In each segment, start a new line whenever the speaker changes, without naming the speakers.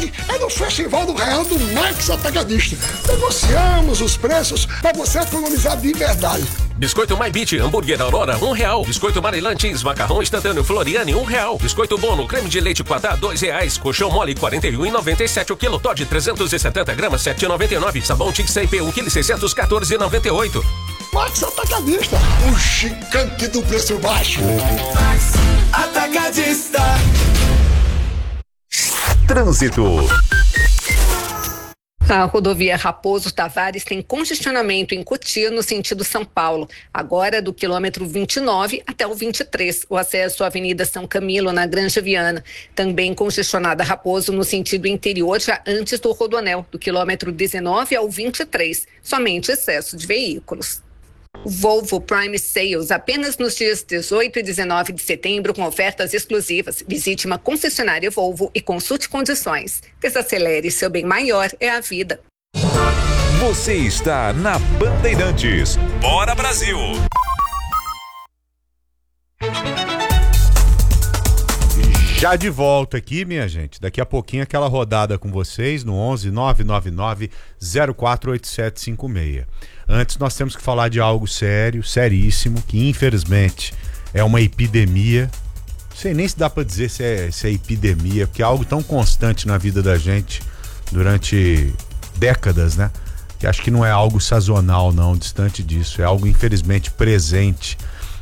verdade é no Festival do Real do Max Atacadista. Negociamos os preços para você economizar de verdade.
Biscoito My Beat, hambúrguer Aurora, R$1. Biscoito Maryland Cheese, macarrão instantâneo Floriane, R$1. Biscoito Bono, creme de leite Quatá, R$2. Colchão mole, R$41,97 o quilo. Todd, 370 gramas, R$7,99. Sabão Tixei P, 1 kg, R$614,98.
Max Atacadista, o gigante do preço baixo.
Max Atacadista.
Trânsito.
A rodovia Raposo Tavares tem congestionamento em Cotia, no sentido São Paulo, agora do quilômetro 29 até o 23. O acesso à Avenida São Camilo, na Granja Viana. Também congestionada Raposo, no sentido interior, já antes do Rodoanel, do quilômetro 19 ao 23. Somente excesso de veículos. Volvo Prime Sales, apenas nos dias 18 e 19 de setembro, com ofertas exclusivas. Visite uma concessionária Volvo e consulte condições. Desacelere, seu bem maior é a vida.
Você está na Bandeirantes. Bora, Brasil!
Já de volta aqui, minha gente. Daqui a pouquinho aquela rodada com vocês no 11 999 048756. Antes nós temos que falar de algo sério, seríssimo, que infelizmente é uma epidemia. Não sei nem se dá pra dizer se é epidemia, porque é algo tão constante na vida da gente durante décadas, né? Que acho que não é algo sazonal, não, distante disso. É algo infelizmente presente.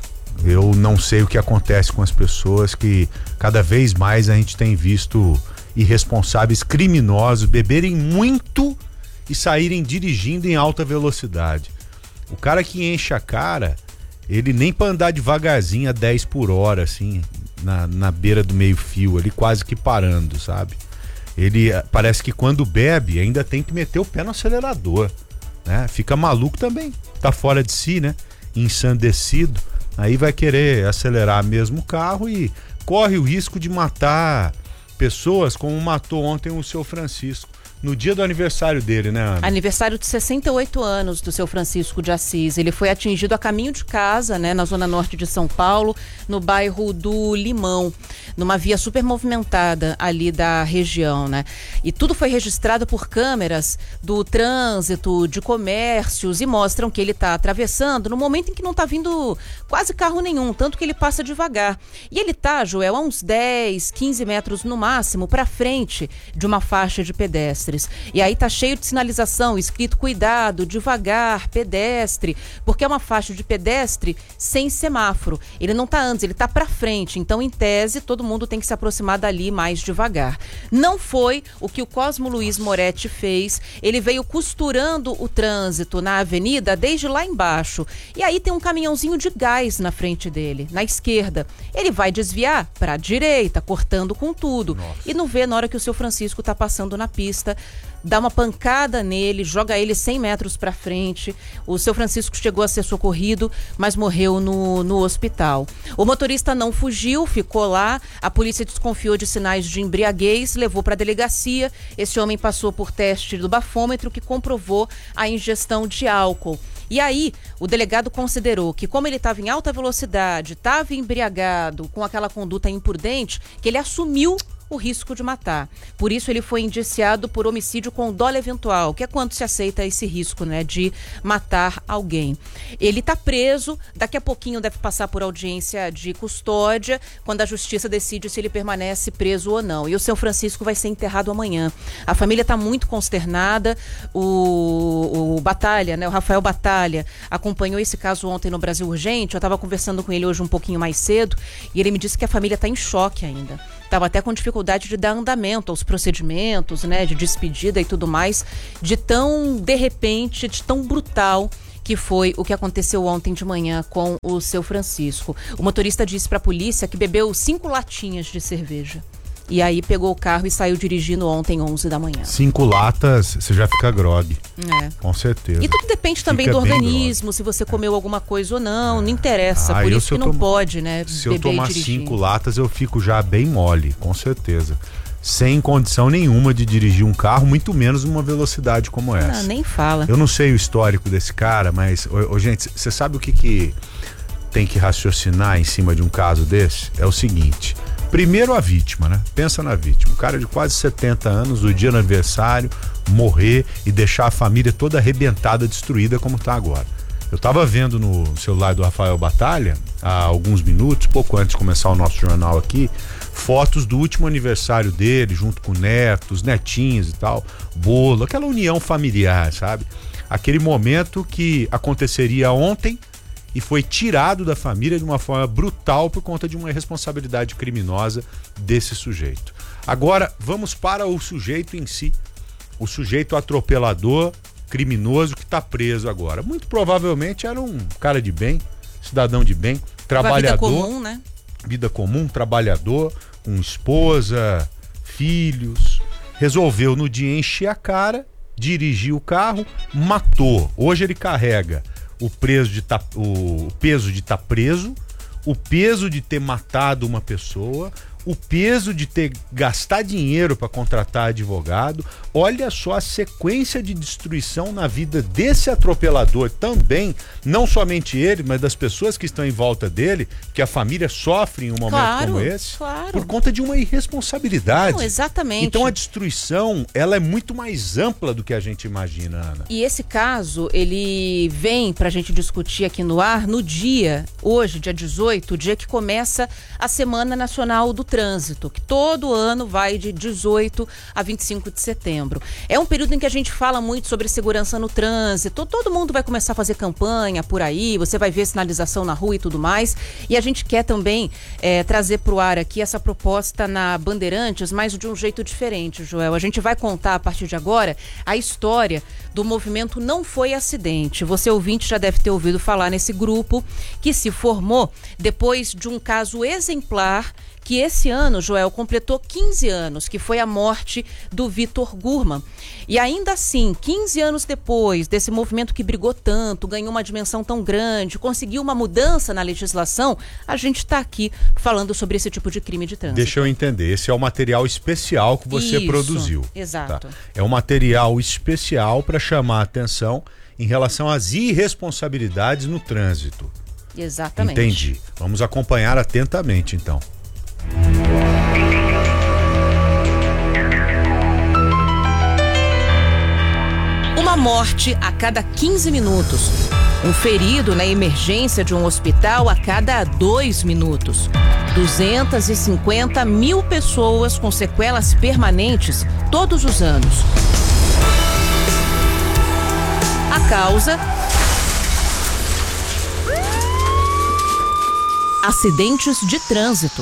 Eu não sei o que acontece com as pessoas, que cada vez mais a gente tem visto irresponsáveis criminosos beberem muito e saírem dirigindo em alta velocidade. O cara que enche a cara, ele nem pra andar devagarzinho a 10 por hora, assim, na beira do meio fio, ali quase que parando, sabe? Ele parece que quando bebe ainda tem que meter o pé no acelerador, né? Fica maluco também, tá fora de si, né? Ensandecido. Aí vai querer acelerar mesmo o carro e corre o risco de matar pessoas, como matou ontem o seu Francisco, no dia do aniversário dele, né, Ana?
Aniversário de 68 anos do seu Francisco de Assis. Ele foi atingido a caminho de casa, né, na zona norte de São Paulo, no bairro do Limão, numa via super movimentada ali da região, né? E tudo foi registrado por câmeras do trânsito, de comércios, e mostram que ele está atravessando no momento em que não está vindo quase carro nenhum, tanto que ele passa devagar. E ele tá, Joel, a uns 10, 15 metros no máximo para frente de uma faixa de pedestre. E aí tá cheio de sinalização, escrito cuidado, devagar, pedestre, porque é uma faixa de pedestre sem semáforo. Ele não tá antes, ele tá pra frente, então em tese todo mundo tem que se aproximar dali mais devagar. Não foi o que o Cosmo Luiz Moretti fez, ele veio costurando o trânsito na avenida desde lá embaixo. E aí tem um caminhãozinho de gás na frente dele, na esquerda. Ele vai desviar pra direita, cortando com tudo. Nossa. E não vê na hora que o seu Francisco tá passando na pista, dá uma pancada nele, joga ele 100 metros para frente. O seu Francisco chegou a ser socorrido, mas morreu no hospital. O motorista não fugiu, ficou lá. A polícia desconfiou de sinais de embriaguez, levou para a delegacia. Esse homem passou por teste do bafômetro, que comprovou a ingestão de álcool. E aí, o delegado considerou que, como ele estava em alta velocidade, estava embriagado, com aquela conduta imprudente, que ele assumiu o risco de matar. Por isso ele foi indiciado por homicídio com dolo eventual, que é quando se aceita esse risco, né, de matar alguém. Ele está preso, daqui a pouquinho deve passar por audiência de custódia, quando a justiça decide se ele permanece preso ou não. E o seu Francisco vai ser enterrado amanhã. A família está muito consternada. O Batalha, né, o Rafael Batalha, acompanhou esse caso ontem no Brasil Urgente. Eu estava conversando com ele hoje um pouquinho mais cedo e ele me disse que a família está em choque ainda. Estava até com dificuldade de dar andamento aos procedimentos, né, de despedida e tudo mais, de tão de repente, de tão brutal que foi o que aconteceu ontem de manhã com o seu Francisco. O motorista disse para a polícia que bebeu 5 latinhas de cerveja. E aí pegou o carro e saiu dirigindo ontem, 11 da manhã.
5 latas, você já fica grogue.
É.
Com certeza.
E tudo depende também do organismo, se você comeu alguma coisa ou não, não interessa. Por isso que não pode, né,
se eu tomar 5 latas, eu fico já bem mole, com certeza. Sem condição nenhuma de dirigir um carro, muito menos uma velocidade como essa.
Nem fala.
Eu não sei o histórico desse cara, mas, gente, você sabe o que tem que raciocinar em cima de um caso desse? É o seguinte: Primeiro a vítima, né? Pensa na vítima. Um cara de quase 70 anos, o dia do aniversário, morrer e deixar a família toda arrebentada, destruída como tá agora. Eu tava vendo no celular do Rafael Batalha, há alguns minutos, pouco antes de começar o nosso jornal aqui, fotos do último aniversário dele, junto com netos, netinhos e tal, bolo, aquela união familiar, sabe? Aquele momento que aconteceria ontem e foi tirado da família de uma forma brutal por conta de uma responsabilidade criminosa desse sujeito. Agora, vamos para o sujeito em si. O sujeito atropelador, criminoso que está preso agora. Muito provavelmente era um cara de bem, cidadão de bem, trabalhador.
Vida comum, né?
Vida comum, trabalhador, com esposa, filhos. Resolveu no dia encher a cara, dirigir o carro, matou. Hoje ele carrega o peso de estar preso, o peso de ter matado uma pessoa, o peso de ter gastar dinheiro para contratar advogado. Olha só a sequência de destruição na vida desse atropelador também, não somente ele, mas das pessoas que estão em volta dele, que a família sofre em um momento como esse, por conta de uma irresponsabilidade.
Não, exatamente.
Então a destruição, ela é muito mais ampla do que a gente imagina, Ana.
E esse caso, ele vem pra gente discutir aqui no ar no dia, hoje, dia 18, o dia que começa a Semana Nacional do Trânsito, que todo ano vai de 18 a 25 de setembro. É um período em que a gente fala muito sobre segurança no trânsito, todo mundo vai começar a fazer campanha por aí, você vai ver sinalização na rua e tudo mais, e a gente quer também trazer pro ar aqui essa proposta na Bandeirantes, mas de um jeito diferente, Joel. A gente vai contar a partir de agora a história do movimento Não Foi Acidente. Você, ouvinte, já deve ter ouvido falar nesse grupo que se formou depois de um caso exemplar que esse ano, Joel, completou 15 anos, que foi a morte do Vitor Gurman. E ainda assim, 15 anos depois desse movimento que brigou tanto, ganhou uma dimensão tão grande, conseguiu uma mudança na legislação, a gente está aqui falando sobre esse tipo de crime de trânsito.
Deixa eu entender, esse é o material especial que você produziu.
Exato.
Tá? É um material especial para chamar a atenção em relação às irresponsabilidades no trânsito.
Exatamente.
Entendi. Vamos acompanhar atentamente, então.
Uma morte a cada 15 minutos. Um ferido na emergência de um hospital a cada 2 minutos. 250 mil pessoas com sequelas permanentes todos os anos. A causa: acidentes de trânsito.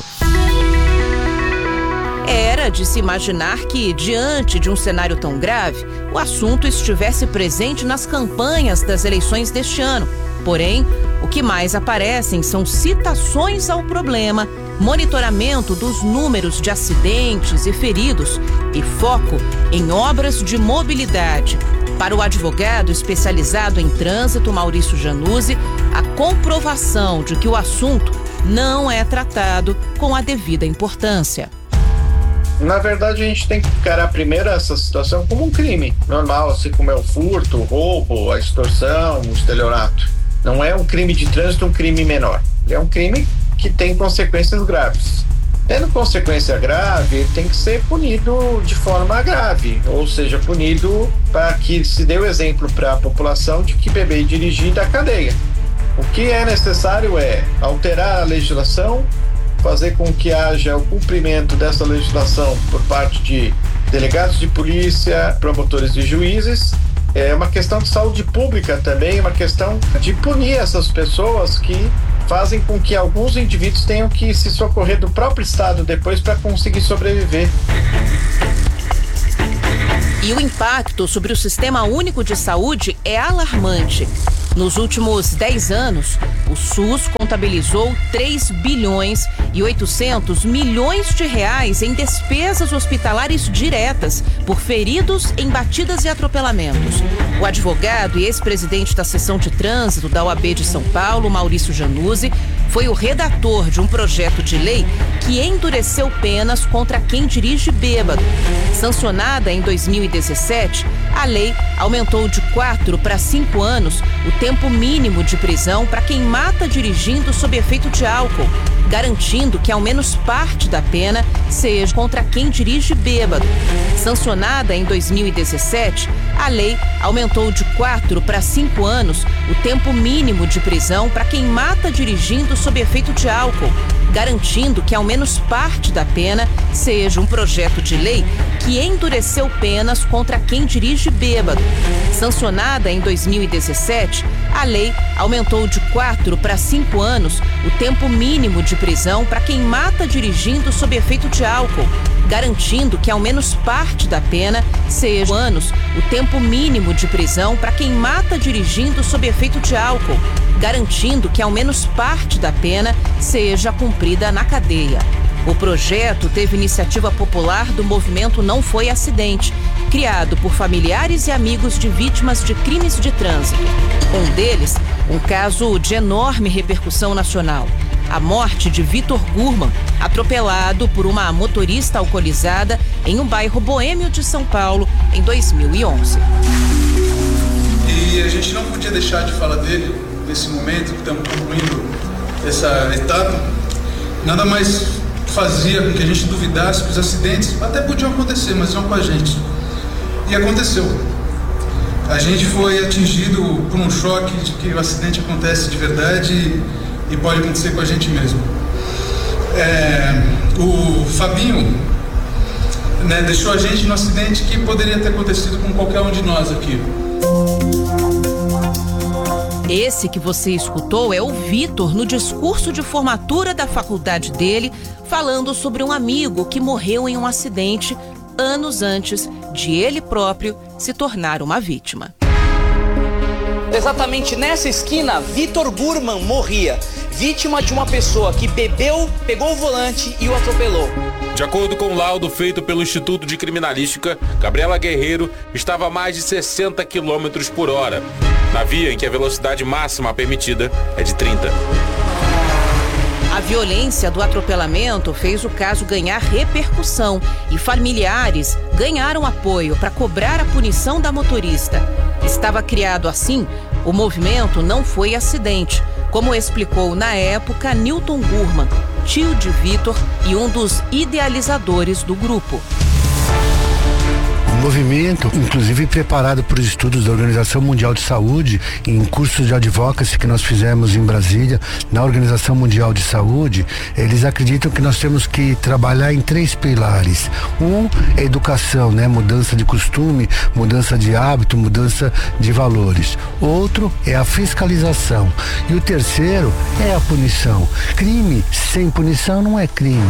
Era de se imaginar que, diante de um cenário tão grave, o assunto estivesse presente nas campanhas das eleições deste ano. Porém, o que mais aparecem são citações ao problema, monitoramento dos números de acidentes e feridos e foco em obras de mobilidade. Para o advogado especializado em trânsito, Maurício Januzzi, a comprovação de que o assunto não é tratado com a devida importância.
Na verdade, a gente tem que encarar primeiro essa situação como um crime normal, assim como é o furto, o roubo, a extorsão, o estelionato. Não é um crime de trânsito, um crime menor. É um crime que tem consequências graves. Tendo consequência grave, ele tem que ser punido de forma grave, ou seja, punido para que se dê o exemplo para a população de que beber e dirigir dá cadeia. O que é necessário é alterar a legislação, fazer com que haja o cumprimento dessa legislação por parte de delegados de polícia, promotores e juízes. É uma questão de saúde pública também, uma questão de punir essas pessoas que fazem com que alguns indivíduos tenham que se socorrer do próprio Estado depois para conseguir sobreviver.
E o impacto sobre o Sistema Único de Saúde é alarmante. Nos últimos 10 anos, o SUS contabilizou 3 bilhões e 800 milhões de reais em despesas hospitalares diretas por feridos em batidas e atropelamentos. O advogado e ex-presidente da seção de trânsito da OAB de São Paulo, Maurício Januzzi, foi o redator de um projeto de lei que endureceu penas contra quem dirige bêbado. Sancionada em 2017, a lei aumentou de 4 para 5 anos o tempo mínimo de prisão para quem mata dirigindo sob efeito de álcool. garantindo que ao menos parte da pena seja contra quem dirige bêbado. Sancionada em 2017, a lei aumentou de 4 para 5 anos o tempo mínimo de prisão para quem mata dirigindo sob efeito de álcool, garantindo que ao menos parte da pena seja um projeto de lei que endureceu penas contra quem dirige bêbado. Sancionada em 2017, a lei aumentou de 4 para 5 anos o tempo mínimo de prisão para quem mata dirigindo sob efeito de álcool, garantindo que ao menos parte da pena seja o tempo mínimo de prisão para quem mata dirigindo sob efeito de álcool, garantindo que ao menos parte da pena seja cumprida na cadeia. O projeto teve iniciativa popular do movimento Não Foi Acidente, criado por familiares e amigos de vítimas de crimes de trânsito. Um deles, um caso de enorme repercussão nacional: a morte de Vitor Gurman, atropelado por uma motorista alcoolizada em um bairro boêmio de São Paulo em 2011.
E a gente não podia deixar de falar dele nesse momento que estamos concluindo essa etapa. Nada mais fazia com que a gente duvidasse que os acidentes até podiam acontecer, mas não com a gente. E aconteceu. A gente foi atingido por um choque de que o acidente acontece de verdade e pode acontecer com a gente mesmo. O Fabinho, deixou a gente no acidente que poderia ter acontecido com qualquer um de nós aqui.
Esse que você escutou é o Vitor no discurso de formatura da faculdade dele, falando sobre um amigo que morreu em um acidente anos antes de ele próprio se tornar uma vítima.
Exatamente nessa esquina, Vitor Gurman morria, vítima de uma pessoa que bebeu, pegou o volante e o atropelou.
De acordo com o laudo feito pelo Instituto de Criminalística, Gabriela Guerreiro estava a mais de 60 km por hora, na via em que a velocidade máxima permitida é de 30.
A violência do atropelamento fez o caso ganhar repercussão e familiares ganharam apoio para cobrar a punição da motorista. Estava criado assim o movimento Não Foi Acidente, como explicou na época Newton Gurman, tio de Vitor e um dos idealizadores do grupo.
Um movimento, inclusive preparado por estudos da Organização Mundial de Saúde, em cursos de advocacy que nós fizemos em Brasília, na Organização Mundial de Saúde, eles acreditam que nós temos que trabalhar em 3 pilares. Um é educação, mudança de costume, mudança de hábito, mudança de valores. Outro é a fiscalização. E o terceiro é a punição. Crime sem punição não é crime.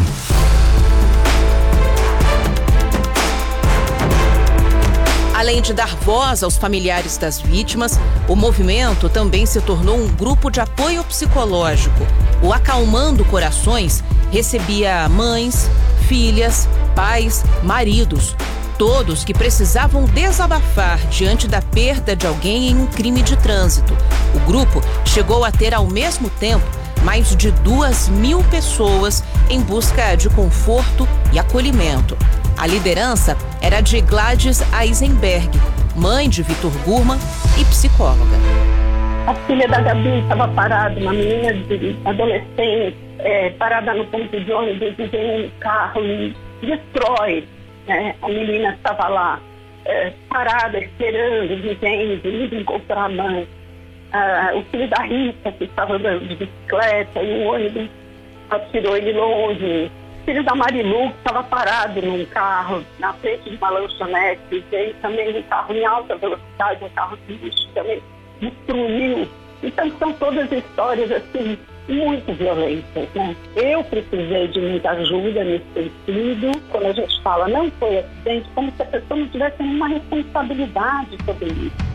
Além de dar voz aos familiares das vítimas, o movimento também se tornou um grupo de apoio psicológico. O Acalmando Corações recebia mães, filhas, pais, maridos, todos que precisavam desabafar diante da perda de alguém em um crime de trânsito. O grupo chegou a ter, ao mesmo tempo, mais de 2.000 pessoas em busca de conforto e acolhimento. A liderança era de Gladys Eisenberg, mãe de Vitor Gurman e psicóloga.
A filha da Gabi estava parada, uma menina adolescente, parada no ponto de ônibus, e vem um carro e destrói. A menina estava lá, parada, esperando, vivendo, indo encontrar a mãe. O filho da Rita, que estava andando de bicicleta, e o ônibus atirou ele longe. O filho da Marilu, que estava parado num carro na frente de uma lanchonete, e veio também um carro em alta velocidade, um carro de lixo também destruiu. Então são todas histórias assim muito violentas, Eu precisei de muita ajuda nesse sentido. Quando a gente fala não foi acidente, como se a pessoa não tivesse nenhuma responsabilidade sobre isso.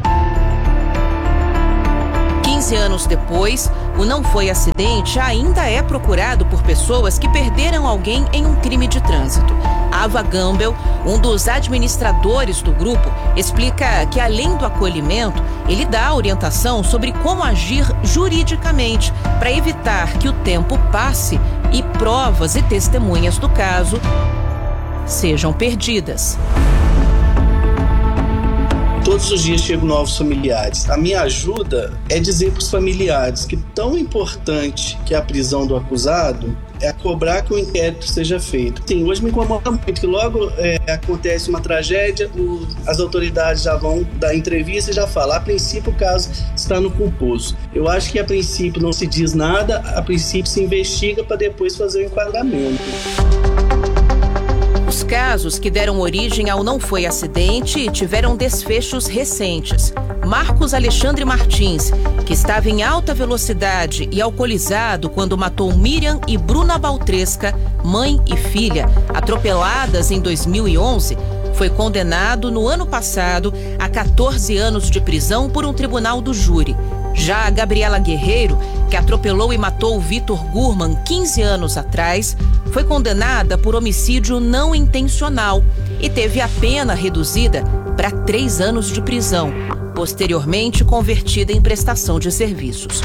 15 anos depois, o Não Foi Acidente ainda é procurado por pessoas que perderam alguém em um crime de trânsito. Ava Gamble, um dos administradores do grupo, explica que, além do acolhimento, ele dá orientação sobre como agir juridicamente para evitar que o tempo passe e provas e testemunhas do caso sejam perdidas.
Todos os dias chegam novos familiares. A minha ajuda é dizer para os familiares que tão importante que é a prisão do acusado é cobrar que o inquérito seja feito. Sim, hoje me incomoda muito que logo acontece uma tragédia, as autoridades já vão dar entrevista e já falam, a princípio o caso está no culposo. Eu acho que a princípio não se diz nada, a princípio se investiga para depois fazer o enquadramento.
Os casos que deram origem ao Não Foi Acidente tiveram desfechos recentes. Marcos Alexandre Martins, que estava em alta velocidade e alcoolizado quando matou Miriam e Bruna Baltresca, mãe e filha, atropeladas em 2011, foi condenado no ano passado a 14 anos de prisão por um tribunal do júri. Já a Gabriela Guerreiro, que atropelou e matou Vitor Gurman 15 anos atrás, foi condenada por homicídio não intencional e teve a pena reduzida para 3 anos de prisão, posteriormente convertida em prestação de serviços.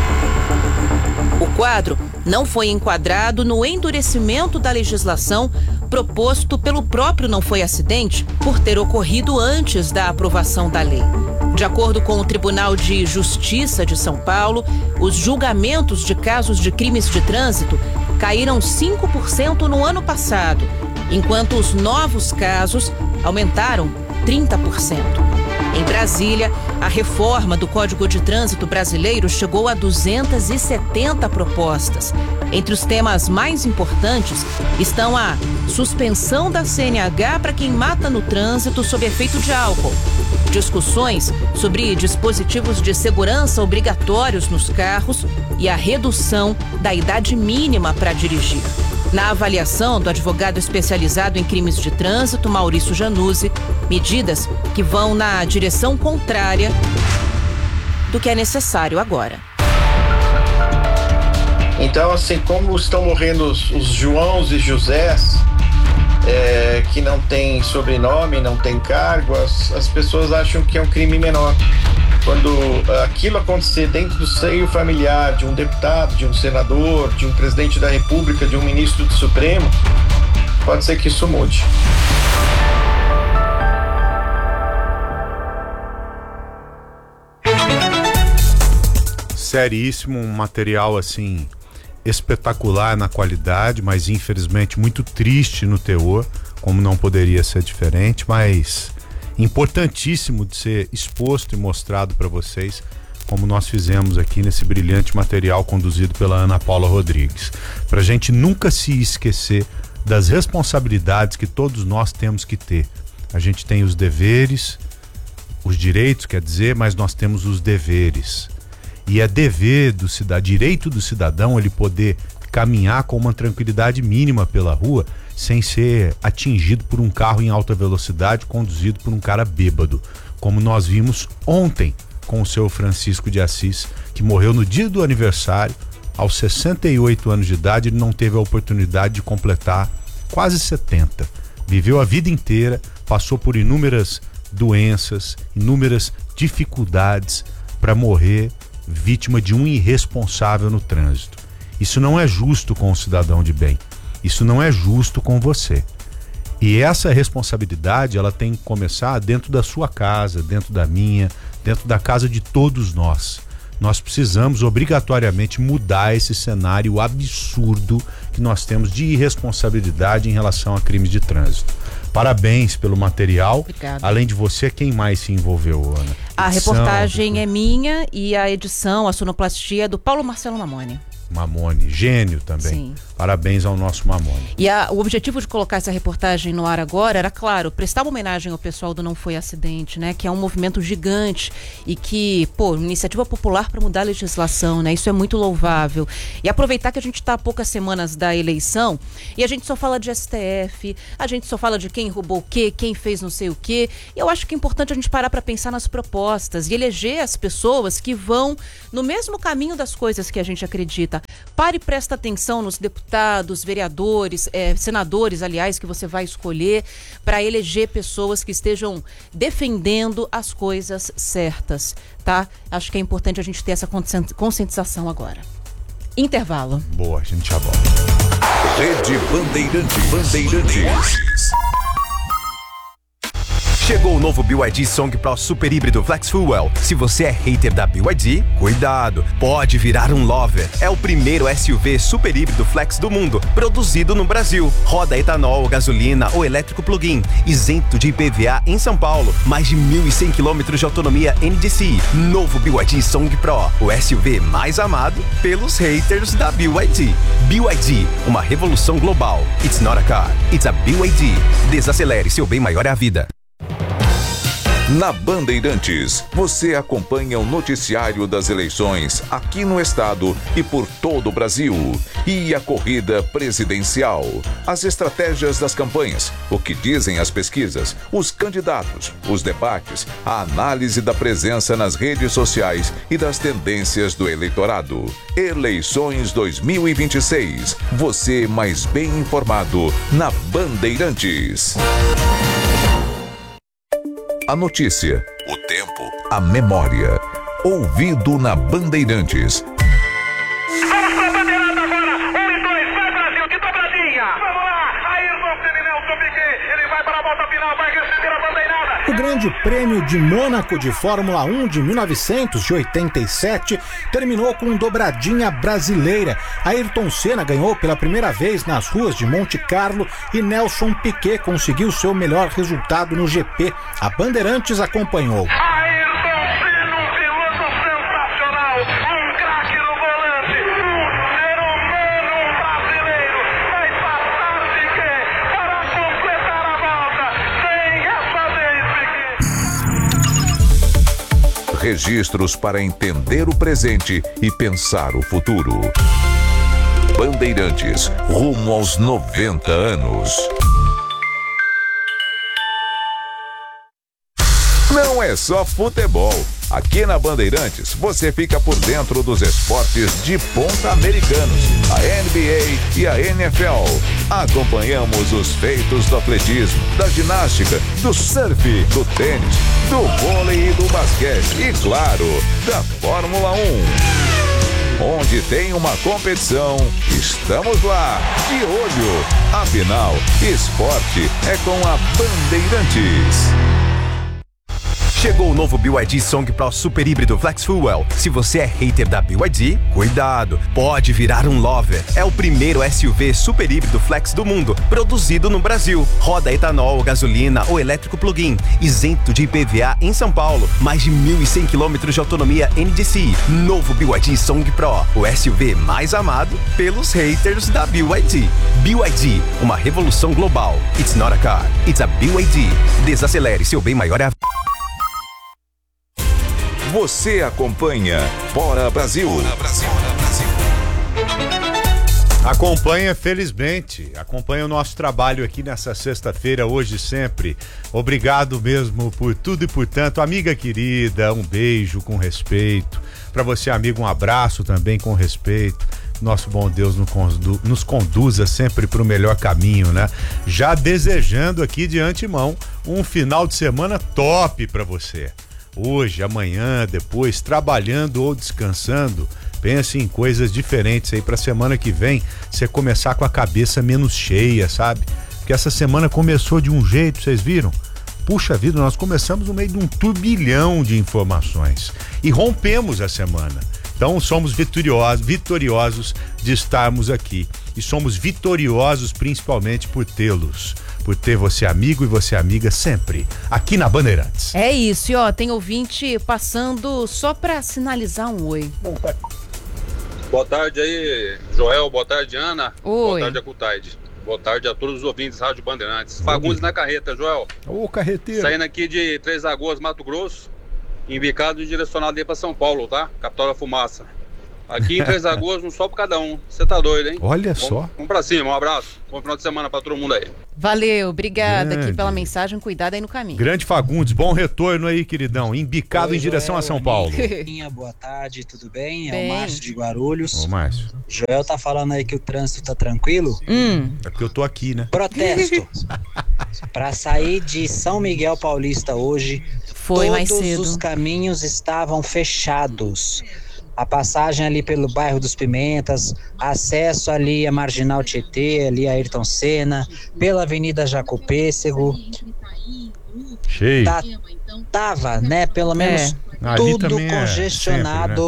O quadro não foi enquadrado no endurecimento da legislação proposto pelo próprio Não Foi Acidente por ter ocorrido antes da aprovação da lei. De acordo com o Tribunal de Justiça de São Paulo, os julgamentos de casos de crimes de trânsito caíram 5% no ano passado, enquanto os novos casos aumentaram 30%. Em Brasília, a reforma do Código de Trânsito brasileiro chegou a 270 propostas. Entre os temas mais importantes estão a suspensão da CNH para quem mata no trânsito sob efeito de álcool, discussões sobre dispositivos de segurança obrigatórios nos carros e a redução da idade mínima para dirigir. Na avaliação do advogado especializado em crimes de trânsito, Maurício Januzzi, medidas que vão na direção contrária do que é necessário agora.
Então, assim, como estão morrendo os Joãos e Josés, que não tem sobrenome, não tem cargo, as pessoas acham que é um crime menor. Quando aquilo acontecer dentro do seio familiar de um deputado, de um senador, de um presidente da República, de um ministro do Supremo, pode ser que isso mude.
Seríssimo, um material assim espetacular na qualidade, mas infelizmente muito triste no teor, como não poderia ser diferente, mas importantíssimo de ser exposto e mostrado para vocês, como nós fizemos aqui nesse brilhante material conduzido pela Ana Paula Rodrigues. Pra gente nunca se esquecer das responsabilidades que todos nós temos que ter. A gente tem os deveres, os direitos, quer dizer, mas nós temos os deveres. E é dever do cidadão, direito do cidadão ele poder caminhar com uma tranquilidade mínima pela rua sem ser atingido por um carro em alta velocidade conduzido por um cara bêbado, como nós vimos ontem com o seu Francisco de Assis, que morreu no dia do aniversário, aos 68 anos de idade. Ele não teve a oportunidade de completar quase 70. Viveu a vida inteira, passou por inúmeras doenças, inúmeras dificuldades para morrer vítima de um irresponsável no trânsito. Isso não é justo com o cidadão de bem. Isso não é justo com você. E essa responsabilidade, ela tem que começar dentro da sua casa, dentro da minha, dentro da casa de todos nós. Nós precisamos obrigatoriamente mudar esse cenário absurdo que nós temos de irresponsabilidade em relação a crimes de trânsito. Parabéns pelo material.
Obrigada.
Além de você, quem mais se envolveu, Ana?
A reportagem é minha e a edição, a sonoplastia é do Paulo Marcelo Mamone.
Mamone, gênio também.
Sim.
Parabéns ao nosso Mamone.
E o objetivo de colocar essa reportagem no ar agora era, claro, prestar uma homenagem ao pessoal do Não Foi Acidente, né? Que é um movimento gigante e que, iniciativa popular para mudar a legislação, né? Isso é muito louvável. E aproveitar que a gente está há poucas semanas da eleição e a gente só fala de STF, a gente só fala de quem roubou o quê, quem fez não sei o quê. E eu acho que é importante a gente parar para pensar nas propostas e eleger as pessoas que vão no mesmo caminho das coisas que a gente acredita. Pare e presta atenção nos deputados, vereadores, senadores, aliás, que você vai escolher para eleger pessoas que estejam defendendo as coisas certas, tá? Acho que é importante a gente ter essa conscientização agora. Intervalo.
Boa, a gente já volta.
Rede Bandeirantes.
Chegou o novo BYD Song Pro Super Híbrido Flex Fuel. Se você é hater da BYD, cuidado, pode virar um lover. É o primeiro SUV super híbrido flex do mundo, produzido no Brasil. Roda etanol, gasolina ou elétrico plug-in, isento de IPVA em São Paulo. Mais de 1.100 km de autonomia NDCi. Novo BYD Song Pro, o SUV mais amado pelos haters da BYD. BYD, uma revolução global. It's not a car, it's a BYD. Desacelere, seu bem maior é a vida.
Na Bandeirantes, você acompanha o noticiário das eleições aqui no estado e por todo o Brasil. E a corrida presidencial, as estratégias das campanhas, o que dizem as pesquisas, os candidatos, os debates, a análise da presença nas redes sociais e das tendências do eleitorado. Eleições 2026. Você mais bem informado na Bandeirantes. A notícia, o tempo, a memória. Ouvido na Bandeirantes.
Vamos pra bandeirada agora. 1 e 2, vai Brasil, de dobradinha. Vamos lá, Ayrton Senna e Nelson Piquet. Ele vai para a volta final, vai receber a bandeirada.
O Grande Prêmio de Mônaco de Fórmula 1 de 1987 terminou com dobradinha brasileira. Ayrton Senna ganhou pela primeira vez nas ruas de Monte Carlo e Nelson Piquet conseguiu seu melhor resultado no GP. A Bandeirantes acompanhou.
Registros para entender o presente e pensar o futuro. Bandeirantes, rumo aos 90 anos. Não é só futebol. Aqui na Bandeirantes, você fica por dentro dos esportes de ponta americanos, a NBA e a NFL. Acompanhamos os feitos do atletismo, da ginástica, do surf, do tênis, do vôlei e do basquete e, claro, da Fórmula 1. Onde tem uma competição, estamos lá, de olho. Afinal, esporte é com a Bandeirantes.
Chegou o novo BYD Song Pro Super Híbrido Flex Fuel. Se você é hater da BYD, cuidado, pode virar um lover. É o primeiro SUV super híbrido flex do mundo, produzido no Brasil. Roda etanol, gasolina ou elétrico plug-in, isento de IPVA em São Paulo. Mais de 1.100 km de autonomia NDCi. Novo BYD Song Pro, o SUV mais amado pelos haters da BYD. BYD, uma revolução global. It's not a car, it's a BYD. Desacelere, seu bem maior é a vida.
Você acompanha Bora Brasil.
Acompanha, felizmente. Acompanha o nosso trabalho aqui nessa sexta-feira, hoje e sempre. Obrigado mesmo por tudo e por tanto. Amiga querida, um beijo com respeito. Para você, amigo, um abraço também com respeito. Nosso bom Deus nos conduza sempre para o melhor caminho, né? Já desejando aqui de antemão um final de semana top para você. Hoje, amanhã, depois, trabalhando ou descansando, pense em coisas diferentes aí pra semana que vem, você começar com a cabeça menos cheia, sabe? Porque essa semana começou de um jeito, vocês viram? Puxa vida, nós começamos no meio de um turbilhão de informações e rompemos a semana. Então somos vitoriosos de estarmos aqui e somos vitoriosos principalmente por tê-los, por ter você amigo e você amiga sempre aqui na Bandeirantes.
É isso, e ó, tem ouvinte passando só pra sinalizar um oi.
Boa tarde aí, Joel, boa tarde, Ana.
Oi.
Boa tarde, Acutaide. Boa tarde a todos os ouvintes da Rádio Bandeirantes. Fagundes na carreta, Joel.
Ô, carreteiro.
Saindo aqui de Três Lagoas, Mato Grosso, embicado e direcionado aí pra São Paulo, tá? Capital da fumaça. Aqui em Três Lagoas, um só pra cada um. Você tá doido, hein?
Olha só.
Vamos pra cima, um abraço. Bom final de semana pra todo mundo aí.
Valeu, obrigada aqui pela mensagem, cuidado aí no caminho.
Grande Fagundes, bom retorno aí, queridão. Embicado
Oi,
em direção
Joel,
a São Paulo.
Boa tarde, tudo bem? É
Bem.
o Márcio de Guarulhos.
Ô, Márcio.
Joel tá falando aí que o trânsito tá tranquilo?
É porque eu tô aqui, né?
Protesto. Pra sair de São Miguel Paulista hoje,
Foi mais
todos
cedo.
os caminhos estavam fechados. A passagem ali pelo bairro dos Pimentas, acesso ali a Marginal Tietê, ali a Ayrton Senna, pela Avenida Jacopêssego.
Cheio.
Tava, né? Pelo menos
Ali
tudo
também é
congestionado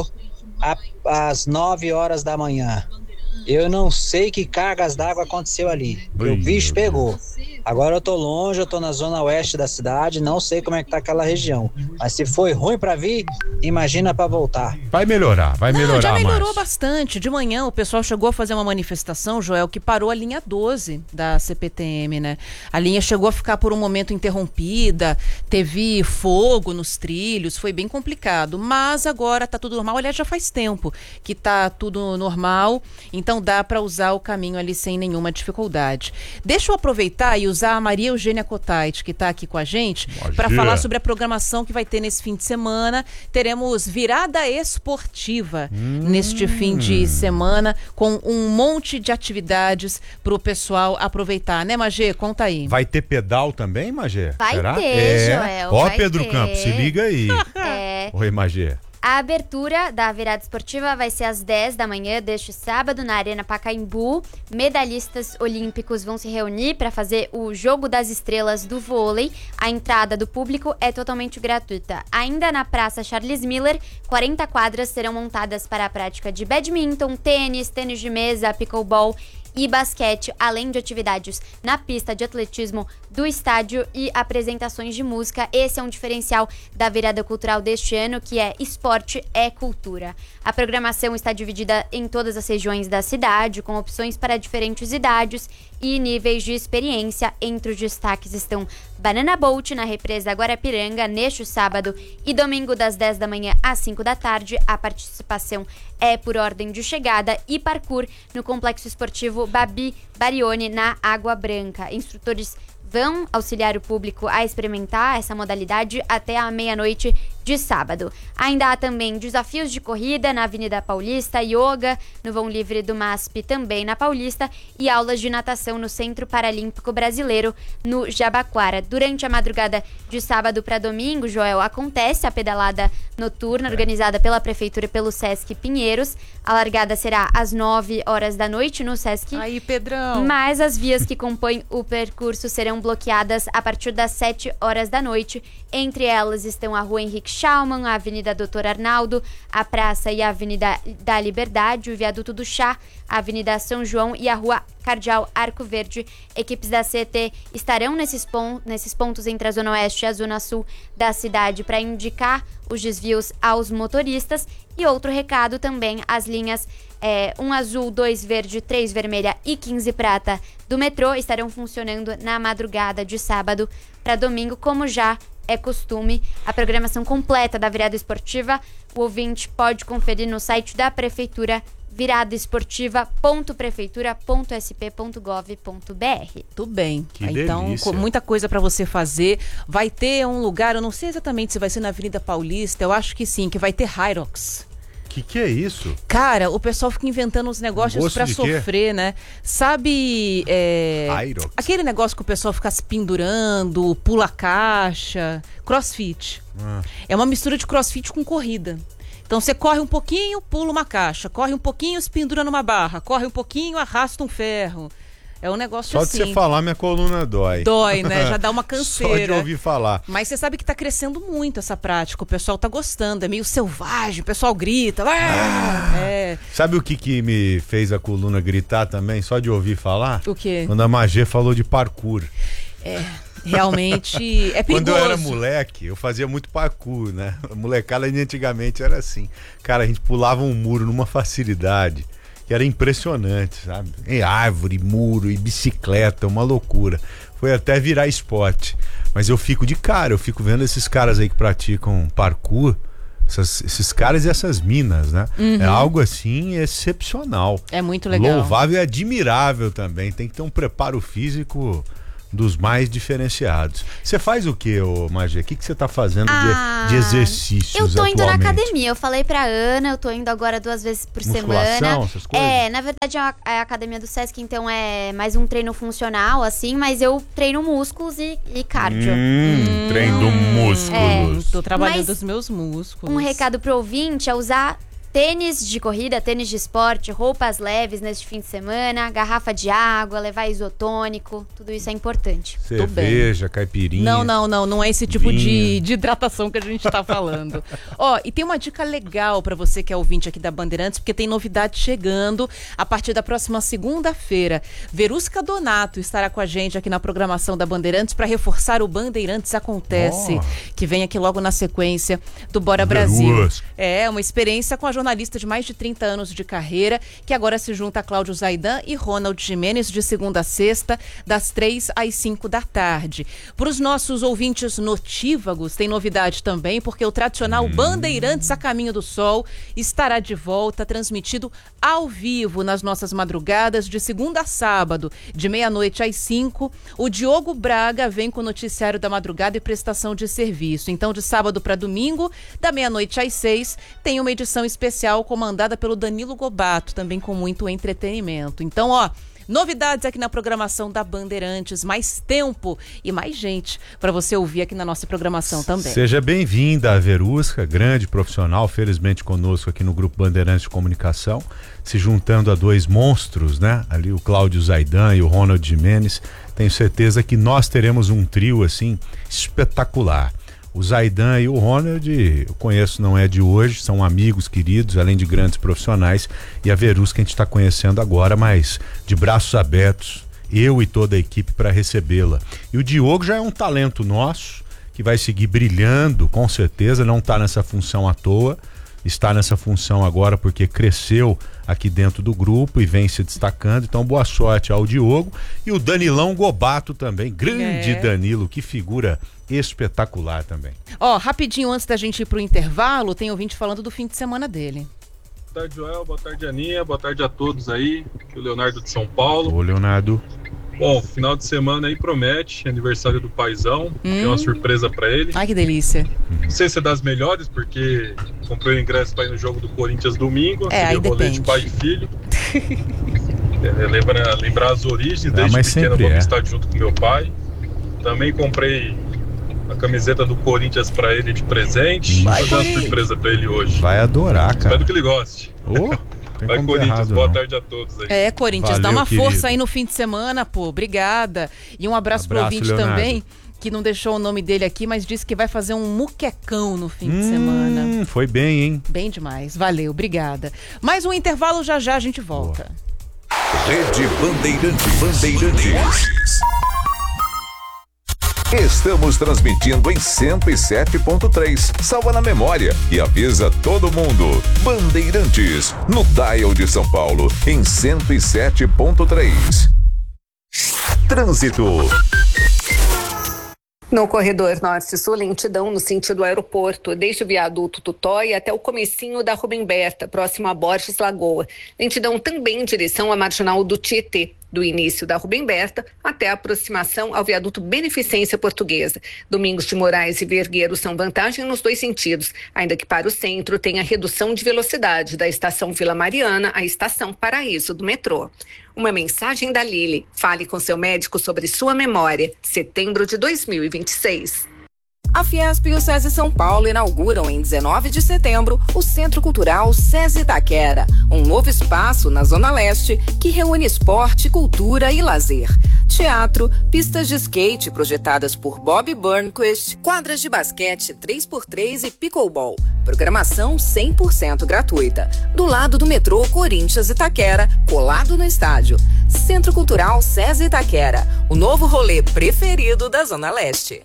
às 9 horas da manhã. Eu não sei que cargas d'água aconteceu ali. O bicho pegou. Agora eu tô longe, eu tô na zona oeste da cidade, não sei como é que tá aquela região. Mas se foi ruim pra vir, imagina pra voltar.
Vai melhorar,
Já melhorou
mais.
bastante. De manhã o pessoal chegou a fazer uma manifestação, Joel, que parou a linha 12 da CPTM, né? A linha chegou a ficar por um momento interrompida, teve fogo nos trilhos, foi bem complicado. Mas agora tá tudo normal. Aliás, já faz tempo que tá tudo normal, então dá para usar o caminho ali sem nenhuma dificuldade. Deixa eu aproveitar e usar a Maria Eugênia Cotait, que está aqui com a gente, para falar sobre a programação que vai ter nesse fim de semana. Teremos virada esportiva neste fim de semana, com um monte de atividades para o pessoal aproveitar, né, Magê? Conta aí.
Vai ter pedal também, Magê?
Vai
Será?
ter, Joel.
Ó,
vai
Pedro
ter.
Campos, se liga aí. Oi, Magê.
A abertura da virada esportiva vai ser às 10 da manhã deste sábado na Arena Pacaembu. Medalhistas olímpicos vão se reunir para fazer o Jogo das Estrelas do vôlei. A entrada do público é totalmente gratuita. Ainda na Praça Charles Miller, 40 quadras serão montadas para a prática de badminton, tênis de mesa, pickleball e basquete, além de atividades na pista de atletismo do estádio e apresentações de música. Esse é um diferencial da virada cultural deste ano, que é esporte é cultura. A programação está dividida em todas as regiões da cidade, com opções para diferentes idades e níveis de experiência. Entre os destaques estão Banana Boat na represa Guarapiranga neste sábado e domingo das 10 da manhã às 5 da tarde. A participação é por ordem de chegada, e parkour no Complexo Esportivo Babi Barione na Água Branca. Instrutores vão auxiliar o público a experimentar essa modalidade até a meia-noite de sábado. Ainda há também desafios de corrida na Avenida Paulista, yoga no vão livre do MASP também na Paulista e aulas de natação no Centro Paralímpico Brasileiro no Jabaquara. Durante a madrugada de sábado para domingo, Joel, acontece a pedalada noturna organizada pela Prefeitura e pelo Sesc Pinheiros. A largada será às 9 horas da noite no Sesc.
Aí, Pedrão!
Mas as vias que compõem o percurso serão bloqueadas a partir das 7 horas da noite. Entre elas estão a Rua Henrique Schaumann, a Avenida Doutor Arnaldo, a Praça e a Avenida da Liberdade, o Viaduto do Chá, a Avenida São João e a Rua Cardeal Arco Verde. Equipes da CET estarão nesses pontos entre a Zona Oeste e a Zona Sul da cidade para indicar os desvios aos motoristas. E outro recado também, as linhas 1 azul, 2 verde, 3 vermelha e 15 prata do metrô estarão funcionando na madrugada de sábado para domingo, como já é costume. A programação completa da virada esportiva o ouvinte pode conferir no site da Prefeitura, viradaesportiva.prefeitura.sp.gov.br.
Tudo bem.
Que
então,
delícia.
com muita coisa para você fazer. Vai ter um lugar, eu não sei exatamente se vai ser na Avenida Paulista, eu acho que sim, que vai ter Hyrox.
Que é isso?
Cara, o pessoal fica inventando uns negócios
Gosto
pra
de
sofrer, né? Sabe,
Hyrox.
aquele negócio que o pessoal fica se pendurando, pula caixa, crossfit. É uma mistura de crossfit com corrida. Então você corre um pouquinho, pula uma caixa, corre um pouquinho, se pendura numa barra, corre um pouquinho, arrasta um ferro. É um negócio
Só
assim.
de você falar, minha coluna dói.
Dói, né? Já dá uma canseira.
Só de ouvir falar.
Mas você sabe que tá crescendo muito essa prática. O pessoal tá gostando. É meio selvagem. O pessoal grita.
Sabe o que me fez a coluna gritar também? Só de ouvir falar?
O quê?
Quando a Magê falou de parkour.
Realmente é perigoso.
Quando eu era moleque, eu fazia muito parkour, né? A molecada de antigamente era assim. Cara, a gente pulava um muro numa facilidade que era impressionante, sabe? Em árvore, muro e bicicleta, uma loucura. Foi até virar esporte. Mas eu fico de cara, eu fico vendo esses caras aí que praticam parkour, esses caras e essas minas, né?
Uhum.
É algo assim excepcional.
É muito legal.
Louvável e admirável também. Tem que ter um preparo físico dos mais diferenciados. Você faz o que, Magê? O que você tá fazendo de exercícios
Eu tô indo na
atualmente?
academia. Eu falei pra Ana, eu tô indo agora 2 vezes por
Musculação,
semana.
essas coisas?
Na verdade é a academia do Sesc, então é mais um treino funcional, assim, mas eu treino músculos e cardio.
Treino músculos.
Tô trabalhando
Mas
os meus músculos.
Um recado pro ouvinte é usar Tênis de corrida, tênis de esporte, roupas leves neste fim de semana, garrafa de água, levar isotônico, tudo isso é importante.
Cerveja, caipirinha.
Não é esse tipo de hidratação que a gente tá falando. Ó, e tem uma dica legal pra você que é ouvinte aqui da Bandeirantes, porque tem novidade chegando a partir da próxima segunda-feira. Verusca Donato estará com a gente aqui na programação da Bandeirantes para reforçar o Bandeirantes Acontece, que vem aqui logo na sequência do Bora Brasil. É uma experiência com a jornalista de mais de 30 anos de carreira, que agora se junta a Cláudio Zaidan e Ronald Gimenez de segunda a sexta, das 3 às 5 da tarde. Para os nossos ouvintes notívagos, tem novidade também, porque o tradicional Bandeirantes a Caminho do Sol estará de volta, transmitido ao vivo nas nossas madrugadas, de segunda a sábado, de meia-noite às 5. O Diogo Braga vem com o noticiário da madrugada e prestação de serviço. Então, de sábado para domingo, da meia-noite às 6, tem uma edição especial comandada pelo Danilo Gobato, também com muito entretenimento. Então, novidades aqui na programação da Bandeirantes, mais tempo e mais gente para você ouvir aqui na nossa programação também.
Seja bem-vinda a Verusca, grande profissional, felizmente conosco aqui no Grupo Bandeirantes de Comunicação, se juntando a dois monstros, né? Ali o Cláudio Zaidan e o Ronald Gimenez. Tenho certeza que nós teremos um trio, assim, espetacular. O Zaidan e o Ronald, eu conheço, não é de hoje, são amigos queridos, além de grandes profissionais, e a Verusca que a gente está conhecendo agora, mas de braços abertos, eu e toda a equipe para recebê-la. E o Diogo já é um talento nosso, que vai seguir brilhando, com certeza, não está nessa função à toa, está nessa função agora porque cresceu aqui dentro do grupo e vem se destacando. Então, boa sorte ao Diogo e o Danilão Gobato também, grande Danilo, que figura espetacular também.
Rapidinho antes da gente ir pro intervalo, tem ouvinte falando do fim de semana dele.
Boa tarde, Joel, boa tarde, Aninha, boa tarde a todos aí, aqui o Leonardo de São Paulo.
Ô, Leonardo.
Bom, final de semana aí promete, aniversário do paizão, tem uma surpresa pra ele.
Ai, que delícia.
Não sei se é das melhores, porque comprei o ingresso pra ir no jogo do Corinthians domingo,
aí
rolê de pai e filho. Lembrar as origens, desde pequeno eu vou no estádio junto com meu pai. Também comprei a camiseta do Corinthians pra ele de presente. Vou fazer uma surpresa pra ele hoje.
Vai adorar, cara.
Espero que ele goste. Vai, Corinthians, boa tarde a todos aí.
Corinthians, dá uma força aí no fim de semana, pô, obrigada. E um abraço pro ouvinte
Leonardo.
Também, que não deixou o nome dele aqui, mas disse que vai fazer um muquecão no fim de semana.
Foi bem, hein?
Bem demais, valeu, obrigada. Mais um intervalo, já a gente volta.
Rede Bandeirantes. Estamos transmitindo em 107.3. Salva na memória e avisa todo mundo. Bandeirantes, no dial de São Paulo, em 107.3. Trânsito.
No corredor norte-sul, lentidão no sentido aeroporto, desde o viaduto Tutói até o comecinho da Rubem Berta, próximo a Borges Lagoa. Lentidão também em direção à marginal do Tietê, do início da Rubem Berta até a aproximação ao viaduto Beneficência Portuguesa. Domingos de Moraes e Vergueiro são vantagem nos dois sentidos, ainda que para o centro tem a redução de velocidade da estação Vila Mariana à estação Paraíso do metrô. Uma mensagem da Lili. Fale com seu médico sobre sua memória. Setembro de 2026.
A Fiesp e o SESI São Paulo inauguram em 19 de setembro o Centro Cultural SESI Itaquera, um novo espaço na Zona Leste que reúne esporte, cultura e lazer. Teatro, pistas de skate projetadas por Bob Burnquist, quadras de basquete 3x3 e pickleball. Programação 100% gratuita. Do lado do metrô Corinthians Itaquera, colado no estádio. Centro Cultural SESI Itaquera, o novo rolê preferido da Zona Leste.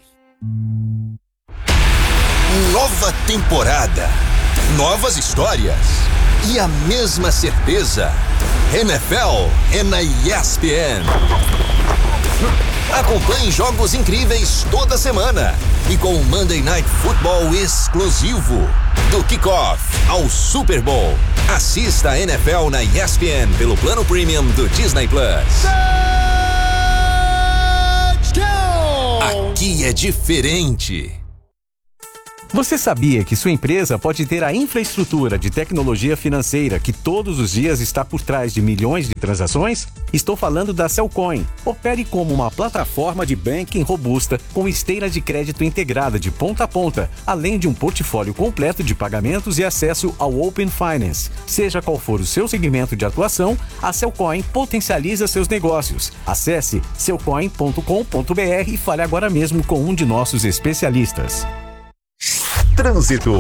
Nova temporada, novas histórias e a mesma certeza. NFL é na ESPN. Acompanhe jogos incríveis toda semana e com o Monday Night Football exclusivo. Do kickoff ao Super Bowl. Assista a NFL na ESPN pelo plano premium do Disney Plus. Aqui é diferente.
Você sabia que sua empresa pode ter a infraestrutura de tecnologia financeira que todos os dias está por trás de milhões de transações? Estou falando da Cellcoin. Opere como uma plataforma de banking robusta com esteira de crédito integrada de ponta a ponta, além de um portfólio completo de pagamentos e acesso ao Open Finance. Seja qual for o seu segmento de atuação, a Cellcoin potencializa seus negócios. Acesse cellcoin.com.br e fale agora mesmo com um de nossos especialistas.
Trânsito.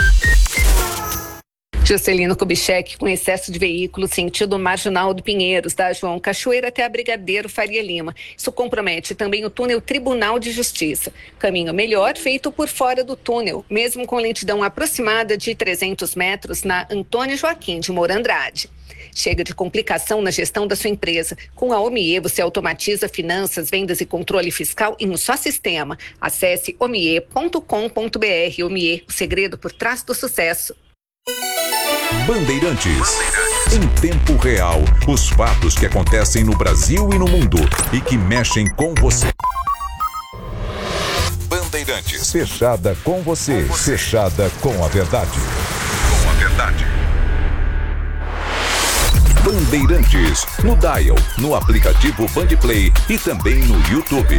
Juscelino Kubitschek com excesso de veículos sentido Marginal do Pinheiros, da João Cachoeira até a Brigadeiro Faria Lima. Isso compromete também o túnel Tribunal de Justiça. Caminho melhor feito por fora do túnel, mesmo com lentidão aproximada de 300 metros na Antônio Joaquim de Moura Andrade. Chega de complicação na gestão da sua empresa. Com a Omie, você automatiza finanças, vendas e controle fiscal em um só sistema. Acesse omie.com.br. Omie, o segredo por trás do sucesso.
Bandeirantes. Em tempo real, os fatos que acontecem no Brasil e no mundo e que mexem com você. Bandeirantes. Fechada com você. Fechada com a verdade. Com a verdade. Bandeirantes, no Dial, no aplicativo Bandplay e também no YouTube.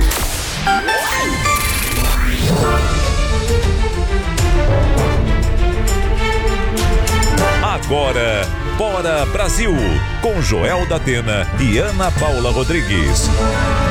Agora, Bora Brasil, com Joel da Atena e Ana Paula Rodrigues.